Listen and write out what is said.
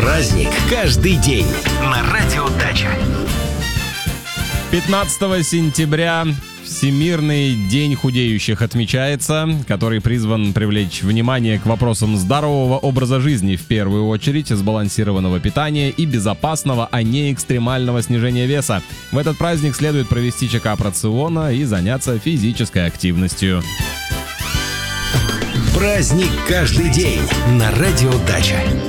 Праздник каждый день на Радио Дача. 15 сентября Всемирный день худеющих отмечается, который призван привлечь внимание к вопросам здорового образа жизни, в первую очередь сбалансированного питания и безопасного, а не экстремального снижения веса. В этот праздник следует провести чекап рациона и заняться физической активностью. Праздник каждый день на Радио Дача.